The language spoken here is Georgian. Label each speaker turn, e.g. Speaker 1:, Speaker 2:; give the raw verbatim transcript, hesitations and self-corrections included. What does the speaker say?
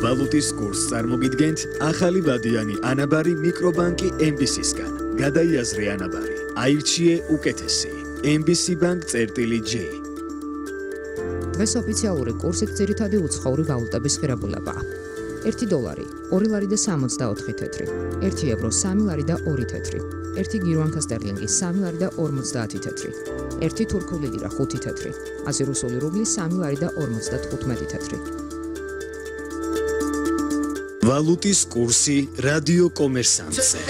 Speaker 1: ვალუტის კურსს წარმოგიდგენთ ახალი ვადიანი ანაბარი მიკრობანკი ემ ბი სისგან. გადაიაზრე ანაბარი. აირჩიე უკეთესი. ემ ბი სი ბანკ წერტილი ჯი.
Speaker 2: დღეს ოფიციალური კურსით ძირითადი უცხოური ვალუტების ღირებულებაა. ერთი დოლარი, ორი ლარი და სამოცდაოთხი თეთრი, ერთი ევრო, სამი ლარი და ორი თეთრი, ერთი გირვანკა სტერლინგი, სამი ლარი და ორმოცდაათი თეთრი, ერთი თურქული ლირა, ხუთი თეთრი, აზი რუსული რუბლი, სამი ლარი და ორმოცდათხუთმეტი თეთრი.
Speaker 1: ვალუტის კურსი რადიო კომერსანტზე.